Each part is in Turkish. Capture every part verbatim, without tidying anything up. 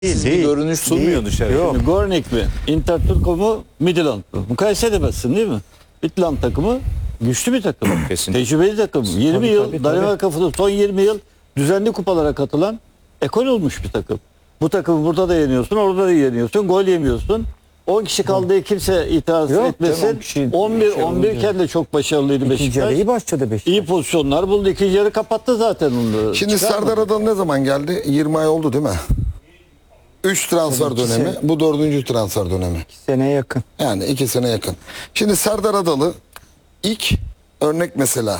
Değil, bir değil. görünüş sunmuyor Değil. dışarı. Yok. Şimdi Gornik mi? Interturko mu? Midland mı? Mukayese edemezsin değil mi? Midland takımı güçlü bir takım. Kesinlikle. Tecrübeli takım. yirmi Tabii, yıl tabii, Danimarka futbolu son yirmi yıl düzenli kupalara katılan ekol olmuş bir takım. Bu takımı burada da yeniyorsun, orada da yeniyorsun, gol yemiyorsun. on kişi kaldığı kimse itiraz Yok etmesin. canım, on kişi on bir şey on bir iken de çok başarılıydı İkinci Beşiktaş. yarı iyi başladı Beşiktaş. İyi pozisyonlar buldu. İkinci yarı kapattı zaten onu. Şimdi Çıkarmadı. Serdar Adalı ne zaman geldi? yirmi ay oldu değil mi? üç transfer Tabii, iki dönemi. sene. Bu dördüncü transfer dönemi. İki seneye yakın. Yani iki sene yakın. Şimdi Serdar Adalı ilk örnek mesela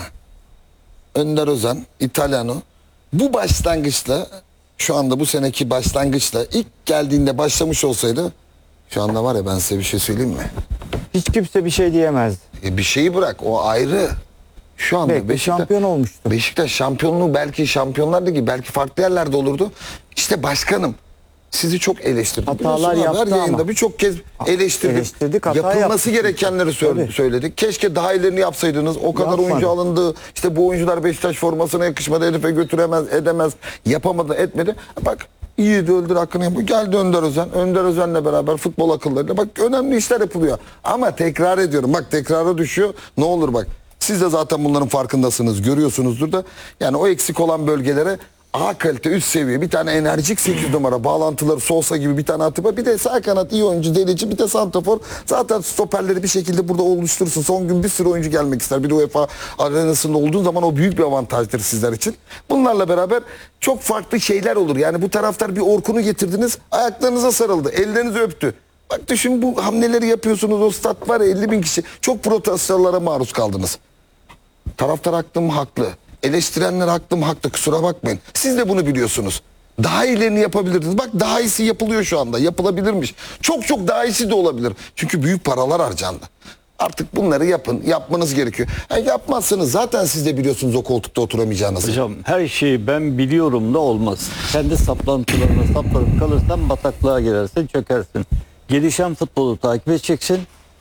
Önder Özen, İtalyano bu başlangıçla şu anda bu seneki başlangıçla ilk geldiğinde başlamış olsaydı şu anda var ya ben size bir şey söyleyeyim mi? Hiç kimse bir şey diyemezdi. E bir şeyi bırak o ayrı. Şu anda Belki Beşiktaş, şampiyon olmuştu. Beşiktaş şampiyonluğu belki Şampiyonlar Ligi belki farklı yerlerde olurdu. İşte başkanım sizi çok eleştirdim. Hatalar Biliyorsun abi, yaptı her yayında ama. birçok kez eleştirdik. Eleştirdik, hata Yapılması yaptık. gerekenleri sö- Tabii. söyledik. Keşke daha ilerini yapsaydınız. O kadar Yapmadı. oyuncu alındı. İşte bu oyuncular Beşiktaş formasına yakışmadı. Herife götüremez, edemez. Yapamadı, etmedi. Bak iyi de öldür hakkını yapıyor. Geldi Önder Özen. Önder Özen'le beraber futbol akıllarıyla. Bak önemli işler yapılıyor. Ama tekrar ediyorum. Bak tekrara düşüyor. Ne olur bak. Siz de zaten bunların farkındasınız. Görüyorsunuzdur da. Yani o eksik olan bölgelere A kalite üst seviye bir tane enerjik sekiz numara bağlantıları Sosa gibi bir tane atıp bir de sağ kanat iyi oyuncu delici bir de santrafor zaten stoperleri bir şekilde burada oluşturursun. Son gün bir sürü oyuncu gelmek ister. Bir de UEFA arenasında olduğun zaman o büyük bir avantajdır sizler için. Bunlarla beraber çok farklı şeyler olur. Yani bu taraftar bir Orkun'u getirdiniz ayaklarınıza sarıldı ellerinizi öptü. Bak düşün bu hamleleri yapıyorsunuz o stat var ya elli bin kişi çok protestolara maruz kaldınız. Taraftar haklı mı? Haklı. Eleştirenler haklı mı? Haklı. Kusura bakmayın. Siz de bunu biliyorsunuz. Daha iyilerini yapabilirdiniz. Bak daha iyisi yapılıyor şu anda. Yapılabilirmiş. Çok çok daha iyisi de olabilir. Çünkü büyük paralar harcandı. Artık bunları yapın. Yapmanız gerekiyor. Yani yapmazsanız zaten siz de biliyorsunuz o koltukta oturamayacağınızı. Hocam her şeyi ben biliyorum da olmaz. Kendi saplantılarına saplanıp kalırsan bataklığa girersin, çökersin. Gelişen futbolu takip edeceksin.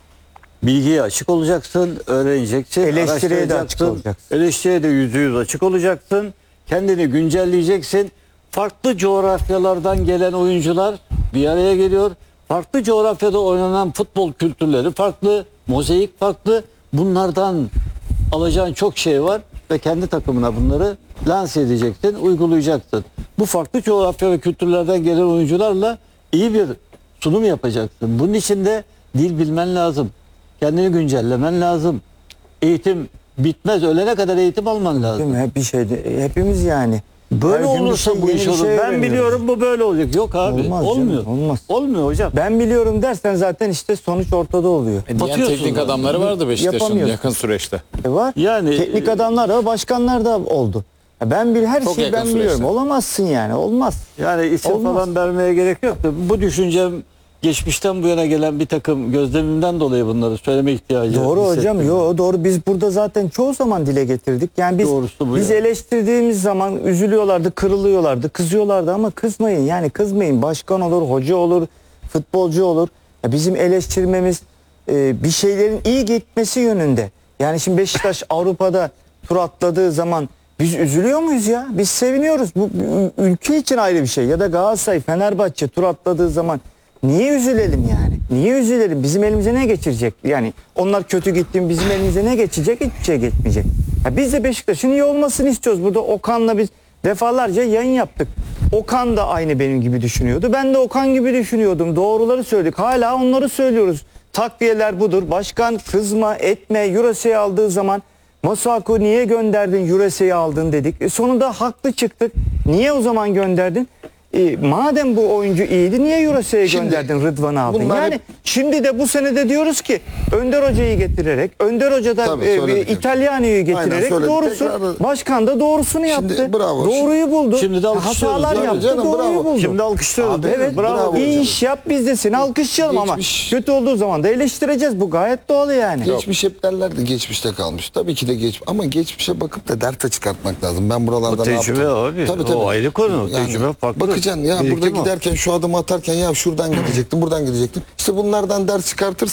Bilgiye açık olacaksın, öğreneceksin, Eleştiriye de açık araştıracaksın. olacaksın. Eleştiriye de yüzde yüz açık olacaksın. Kendini güncelleyeceksin. Farklı coğrafyalardan gelen oyuncular bir araya geliyor. Farklı coğrafyada oynanan futbol kültürleri farklı, mozaik farklı. Bunlardan alacağın çok şey var ve kendi takımına bunları lanse edeceksin, uygulayacaksın. Bu farklı coğrafya ve kültürlerden gelen oyuncularla iyi bir sunum yapacaksın. Bunun için de dil bilmen lazım. Kendini güncellemen lazım. Eğitim bitmez. Ölene kadar eğitim alman Değil lazım. mi? Hep bir şeyde hepimiz yani. Böyle Her gün bir olursa şey, bu yeni iş bir olur. şey Ben öğreniyoruz. biliyorum bu böyle olacak. Yok abi. Olmaz olmuyor. canım, olmaz. Olmuyor hocam. Ben biliyorum dersen zaten işte sonuç ortada oluyor. E, diyen Batıyorsun teknik zaten. adamları vardı Beşiktaş'ın Yapamıyorsun. yakın süreçte. E var. Yani- Teknik adamlar da başkanlar da oldu. Ya ben bil her Çok şeyi yakın ben biliyorum. süreçte. Olamazsın yani. Olmaz. Yani isim Olmaz. falan vermeye gerek yok da bu düşüncem geçmişten bu yana gelen bir takım gözlemimden dolayı bunları söyleme ihtiyacı Doğru hocam. hissettim. Yo doğru. Biz burada zaten çoğu zaman dile getirdik. Yani biz Doğrusu bu biz ya. eleştirdiğimiz zaman üzülüyorlardı, kırılıyorlardı, kızıyorlardı ama kızmayın. Yani kızmayın. Başkan olur, hoca olur, futbolcu olur. Ya bizim eleştirmemiz e, bir şeylerin iyi gitmesi yönünde. Yani şimdi Beşiktaş Avrupa'da tur atladığı zaman biz üzülüyor muyuz ya? Biz seviniyoruz. Bu ü- ülke için ayrı bir şey. Ya da Galatasaray, Fenerbahçe tur atladığı zaman niye üzülelim yani? Niye üzülelim? Bizim elimize ne geçirecek? Yani onlar kötü gitti mi bizim elimize ne geçecek? Hiçbir şey geçmeyecek. Ya biz de Beşiktaş'ın iyi olmasını istiyoruz. Burada Okan'la biz defalarca yayın yaptık. Okan da aynı benim gibi düşünüyordu. Ben de Okan gibi düşünüyordum. Doğruları söyledik. Hala onları söylüyoruz. Takviyeler budur. Başkan kızma, etme. Eurose'yi aldığı zaman Masuaku niye gönderdin, Eurose'yi aldın dedik. E sonunda haklı çıktık. Niye o zaman gönderdin? E, madem bu oyuncu iyiydi niye Eurose'ye Şimdi gönderdin, Rıdvan'ı aldın? bunlar Yani hep- şimdi de bu sene de diyoruz ki Önder Hoca'yı getirerek, Önder Hoca da Tabii, e, söyledik. İtalyano'yu Aynen, getirerek söyledik. doğrusu Tekrar- başkan da doğrusunu Şimdi, yaptı. bravo. Doğruyu buldu. Şimdi de alkışlıyoruz. Hatalar Tabii yaptı, canım, doğruyu bravo. buldu. Şimdi alkışlıyoruz. Abi, Evet, bravo bravo. İyi hocam. iş yap, biz de seni alkışlayalım Geçmiş- ama kötü olduğu zaman da eleştireceğiz. Bu gayet doğal yani. Geçmiş hep derlerdi geçmişte kalmış. Tabii ki de geç ama geçmişe bakıp da dert çıkartmak lazım. Ben buralarda O ne tecrübe yaptım? abi. O ayrı konu. Tecrübe farklı. Bakacaksın ya Birikim burada o. giderken şu adımı atarken ya şuradan gidecektim buradan gidecektim. İşte bunlardan ders çıkartırsan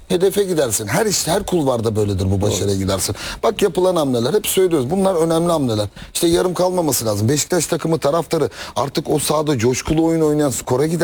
hedefe gidersin. Her işte her kulvarda böyledir bu başarıya gidersin. Bak yapılan hamleler hep söylüyoruz. Bunlar önemli hamleler. İşte yarım kalmaması lazım. Beşiktaş takımı taraftarı artık o sahada coşkulu oyun oynayan skora gider.